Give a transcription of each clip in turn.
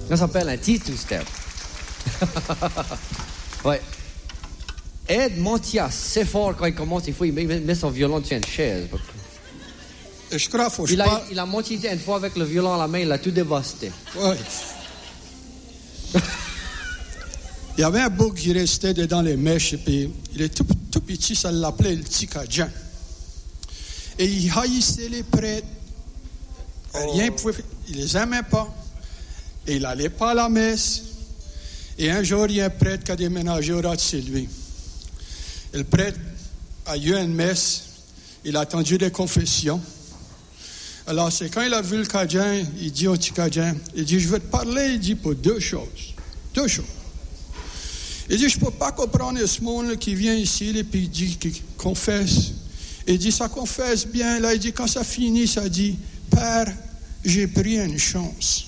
Ça s'appelle un T2-step. Ouais. Ed monte assez fort quand il commence. Il faut mettre son violon sur une chaise. Et je crois faut il a monté une fois avec le violon à la main, il a tout dévasté. Ouais. Il y avait un bouc qui restait dedans les mèches, et puis il est tout petit, ça l'appelait le petit Cajun. Et il haïssait les prêtres. Rien pouvait, il les aimait pas. Et il n'allait pas à la messe. Et un jour, il y a un prêtre qui a déménagé au ras de chez lui. Et le prêtre a eu une messe. Il a attendu des confessions. Alors, c'est quand il a vu le Cajun, il dit au petit Cajun, il dit, je veux te parler, il dit, pour deux choses. Deux choses. Il dit, je ne peux pas comprendre ce monde qui vient ici, et puis il dit qu'il confesse. Il dit, ça confesse bien. Là, il dit, quand ça finit, ça dit, Père, j'ai pris une chance.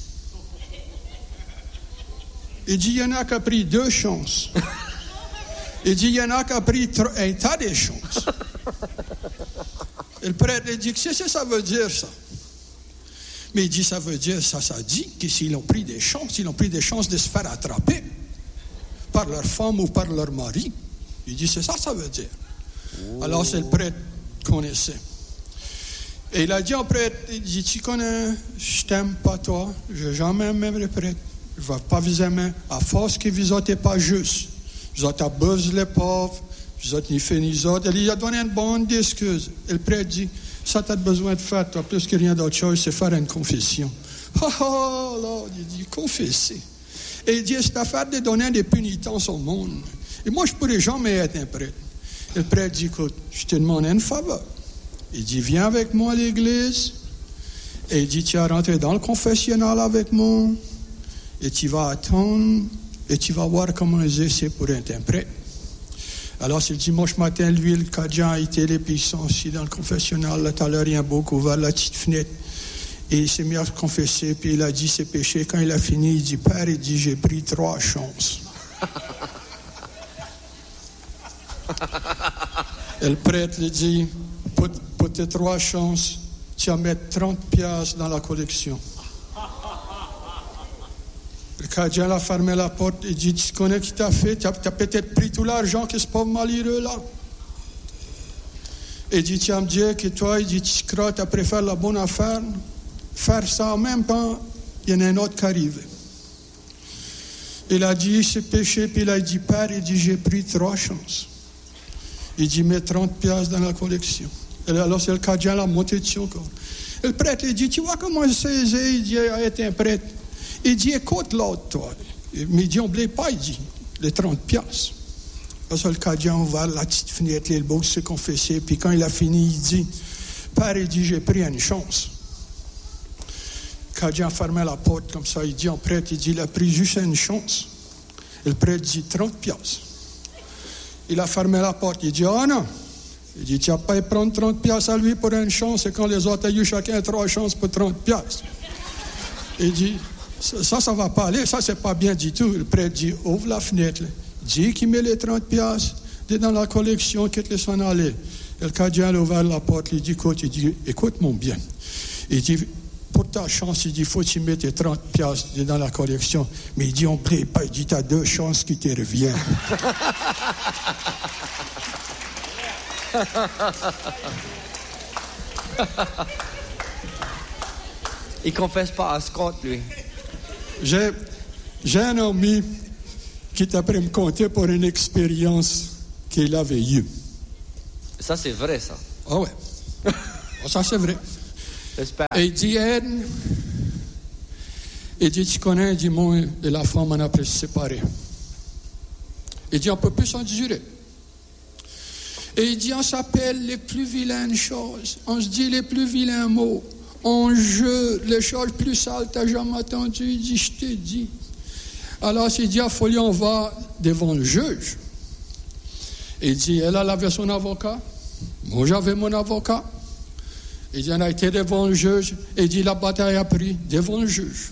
Il dit, il y en a qui a pris deux chances. Il dit, il y en a qui a pris un tas de chances. Et le prêtre dit, qu'est-ce que ça veut dire, ça? Mais il dit, ça veut dire, ça dit que s'ils ont pris des chances, ils ont pris des chances de se faire attraper par leur femme ou par leur mari. Il dit, c'est ça veut dire. Oh. Alors, c'est le prêtre connaissait. Et il a dit au prêtre, il dit, tu connais, je t'aime pas toi, je n'ai jamais aimé le prêtre. Je ne vais pas vous aimer. À force que vous n'êtes pas juste. Vous êtes abusé les pauvres, vous êtes ni fait ni autres. Il a donné une bonne excuse. Et le prêtre dit, ça tu as besoin de faire, toi, plus que rien d'autre chose, c'est faire une confession. Là, il dit, confesser. Et il dit, c'est affaire de donner des pénitences au monde. Et moi, je ne pourrais jamais être un prêtre. Et le prêtre dit, écoute, je te demande une faveur. Il dit, viens avec moi à l'église. Et il dit, tu vas rentrer dans le confessionnal avec moi. Et tu vas attendre. Et tu vas voir comment c'est pour être un prêtre. Alors, c'est le dimanche matin, lui, le Cajun a été les puissants aussi dans le confessionnal. Là, tout à l'heure, il y a un bouc ouvert la petite fenêtre. Et il s'est mis à se confesser, puis il a dit ses péchés. Quand il a fini, il dit, Père, il dit, j'ai pris 3 chances. Et le prêtre lui dit, pour tes 3 chances, tu vas mettre 30 piastres dans la collection. Le Cajun a fermé la porte et dit, tu connais qui t'a fait? Tu as peut-être pris tout l'argent que ce pauvre malheureux là. Et il dit, tu vas me dire que toi, il dit, tu crois, tu préfères la bonne affaire? Faire ça en même temps, il y en a un autre qui arrive. Il a dit, c'est péché, puis il a dit, Père, il dit, j'ai pris 3 chances. Il dit, mets 30 piastres dans la collection. Et alors, c'est le Cajun la monté dessus encore. Et le prêtre, il dit, tu vois comment c'est aisé, il dit, à être un prêtre. Il dit, écoute l'autre, toi. Mais il dit, on ne blé pas, il dit, les 30 piastres. Alors, le Cajun a ouvert la petite fenêtre, le beau s'est confessé, puis quand il a fini, il dit, Père, il dit, j'ai pris une chance. Le Cajun a fermé la porte comme ça, il dit, au prêtre, il dit, il a pris juste une chance. Et le prêtre dit, 30 piastres. Il a fermé la porte, il dit, oh non. Il dit, tu vas pas prendre 30 piastres à lui pour une chance, et quand les autres ont eu chacun 3 chances pour 30 piastres. Il dit, ça ne va pas aller, ça c'est pas bien du tout. Le prêtre dit, ouvre la fenêtre, dis qu'il met les 30 piastres dans la collection, qu'il laisse en aller. Et le Cajun a ouvert la porte, il dit, écoute mon bien. Il dit, pour ta chance, il dit, faut que tu mettes tes 30 piastres dans la collection. Mais il dit, on ne plaît pas, il dit, tu as 2 chances qui te reviennent. Il confesse pas à Scott, lui. J'ai un ami qui est après me conter pour une expérience qu'il avait eue. Ça, c'est vrai, ça. Ah ouais. Ça, c'est vrai. J'espère. Et il dit, Ed, il dit, tu connais, il dit, moi et la femme, on a pu se séparer. Il dit, on ne peut plus s'endurer. Et il dit, on s'appelle les plus vilaines choses. On se dit les plus vilains mots. On jure les choses plus sales, tu n'as jamais entendu. Il dit, je t'ai dit. Alors, il dit, à folie, on va devant le juge. Il dit, elle avait son avocat. Moi, j'avais mon avocat. Il dit, on a été devant le juge. Il dit, la bataille a pris devant le juge.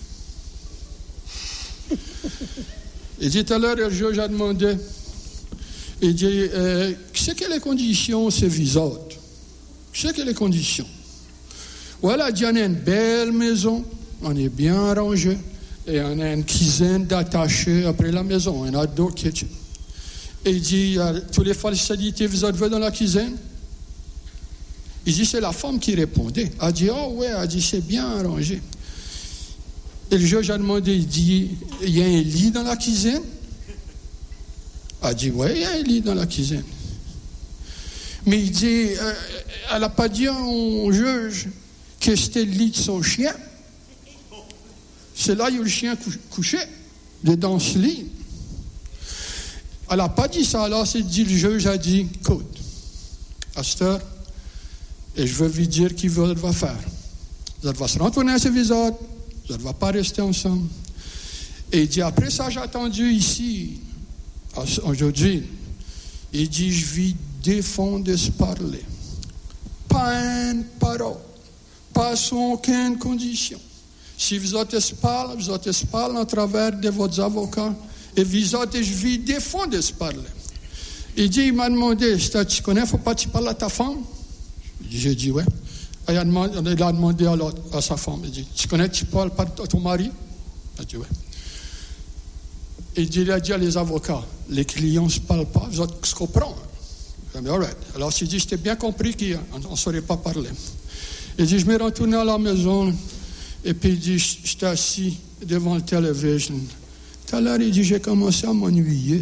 Il dit, tout à l'heure, le juge a demandé. Il dit, qu'est-ce que les conditions, c'est vous autres? Qu'est-ce que les conditions? Voilà, il dit, on a une belle maison, on est bien rangé, Et on a une cuisine d'attaché après la maison, un outdoor kitchen. Et il dit, toutes les facilités, vous êtes dans la cuisine? Il dit, c'est la femme qui répondait. Elle dit, oh ouais, elle dit, c'est bien arrangé. Et le juge a demandé, il dit, il y a un lit dans la cuisine? Elle dit, oui, il y a un lit dans la cuisine. Mais il dit, elle n'a pas dit au juge que c'était le lit de son chien. C'est là où le chien couchait, dans ce lit. Elle n'a pas dit ça, alors c'est dit, le juge a dit, écoute, à cette heure, et je veux vous dire qu'il va faire. Vous allez se retourner à ce visage, vous ne allez pas rester ensemble. Et il dit, après ça, j'ai attendu ici, aujourd'hui. Il dit, je vais défendre de se parler. Pas une parole, pas sans aucune condition. Si vous autres se parlez, à travers de vos avocats. Et vous autres, je vais défendre de se parler. Il dit, il m'a demandé, tu connais, il ne faut pas que tu parles à ta femme? J'ai dit, oui. Il a demandé à sa femme, il dit, tu connais, tu parles pas à ton mari? Il a dit, oui. Il a dit à les avocats, les clients ne se parlent pas, vous autres se comprenez. Right. Alors, il dit, je t'ai bien compris qu'on ne saurait pas parler. Il dit, je me retourné à la maison, et puis il dit, j'étais assis devant le télévision. Tout à l'heure, il dit, j'ai commencé à m'ennuyer.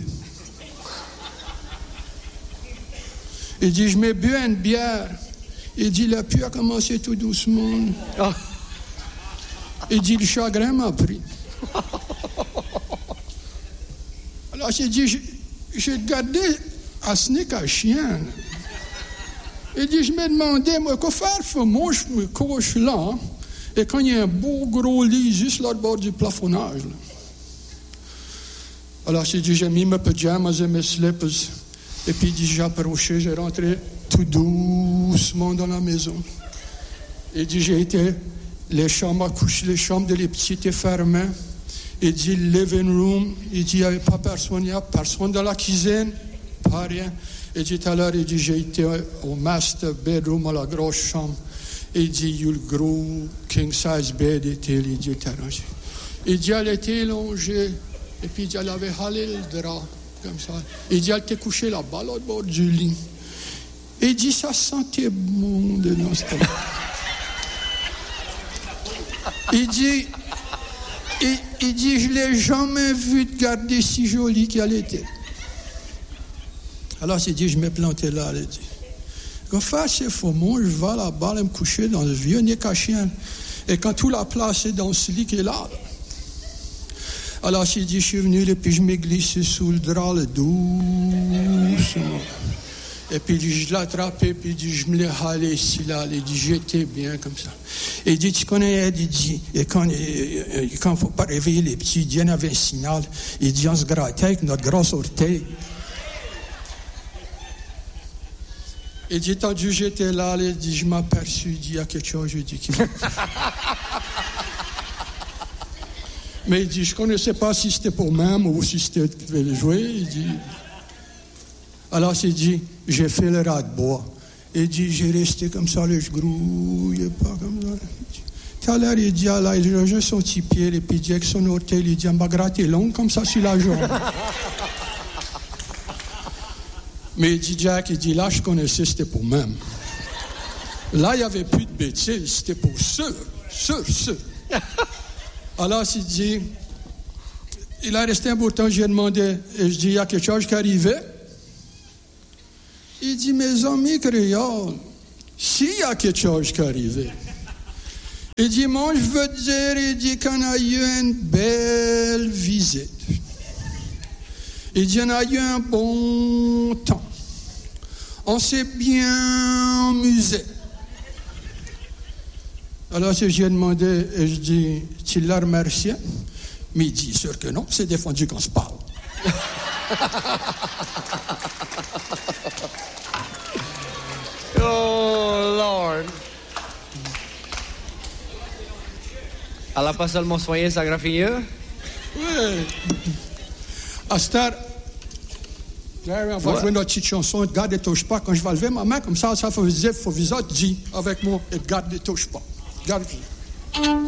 Il dit, je m'ai bu une bière. Il dit, la pluie a commencé tout doucement. Oh. Il dit, le chagrin m'a pris. Alors, j'ai dit, j'ai gardé à ce n'est qu'un chien. Il dit, je me demandais, moi, quoi faire? Moi, je me couche là. Hein, et quand il y a un beau gros lit juste là au bord du plafonnage. Là. Alors, j'ai dit, j'ai mis mes pyjamas et mes slippers. Et puis, il dit, j'ai approché, j'ai rentré tout doucement dans la maison. Il dit, j'ai été, les chambres à coucher, les chambres de les petits étaient fermées. Il dit, living room, il dit, il n'y avait pas personne, il n'y a personne dans la cuisine, pas rien. Il dit, tout à l'heure, il dit, j'ai été au master bedroom, à la grosse chambre. Il dit, il y a le gros king size bed était, il dit, arrangé. Il dit, elle était allongée, et puis il dit, elle avait halé le drap, comme ça. Il dit, elle était couchée là-bas, là, au bord du lit. Il dit, ça sentait bon de l'instant. Il dit, je ne l'ai jamais vu de garder si jolie qu'elle était. Alors, il dit, je me plantais là, il dit. Quand c'est faux, moi, je vais là-bas, me coucher dans le vieux nez cachien. Et quand toute la place est dans ce lit qui est là. Alors, il dit, je suis venu, et puis je m'ai glissé sous le drap, doucement. Et puis, je l'ai attrapé, puis je me l'ai halé ici, là. Il dit, j'étais bien comme ça. Et il dit, tu connais, il dit, et quand il ne faut pas réveiller les petits, il dit, il y avait un signal. Il dit, on se grattait avec notre gros orteil. Il dit, tendu, j'étais là, il dit, je m'aperçus, il dit, il y a quelque chose, je dis, qui m'a... Mais il dit, je ne connaissais pas si c'était pour même ou si c'était qu'il devait le jouer. Il dit... Alors, il dit, j'ai fait le rat de bois. Il dit, j'ai resté comme ça, je grouillais pas comme ça. Tout à l'heure, il dit, là, il a juste son petit pied, et puis il dit, avec son orteil, il dit, on m'a gratté long comme ça sur la jambe. Mais il dit, Jack, il dit, là, je connaissais, c'était pour même. Là, il n'y avait plus de bêtises, c'était pour sûr. Alors, il dit, il a resté un bout de temps, j'ai demandé, et je dis, il y a quelque chose qui arrivait. Il dit, mes amis créoles, s'il y a quelque chose qui arrivait. Il dit, moi, je veux dire, il dit qu'on a eu une belle visite. Il dit, on a eu un bon temps. On s'est bien amusé. Alors, j'ai demandé, et je dis, tu l'as remercié? Mais il dit, sûr que non, c'est défendu qu'on se parle. Oh, Lord. Elle n'a pas seulement soigné sa graffinière? Oui. À cette heure, on va jouer notre petite chanson, Garde ne touche pas. Quand je vais lever ma main comme ça, ça faut vous dire, faut vous autres dire avec moi, et Garde ne touche pas. Garde.